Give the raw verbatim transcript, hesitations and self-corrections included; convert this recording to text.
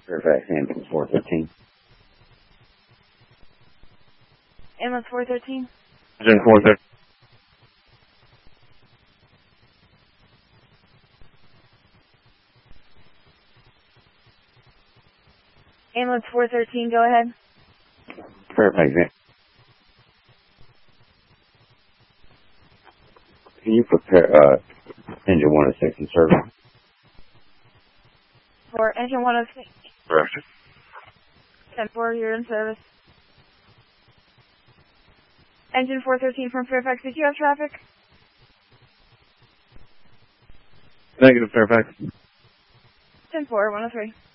Fairfax ambulance four thirteen. Ambulance four thirteen. Engine four thirteen. Ambulance four thirteen, go ahead. Fairfax ambulance. Can you prepare uh, engine one oh six in service? For engine one oh six. Correct. ten four, you're in service. Engine four thirteen from Fairfax, did you have traffic? Negative, Fairfax. ten four, one oh three.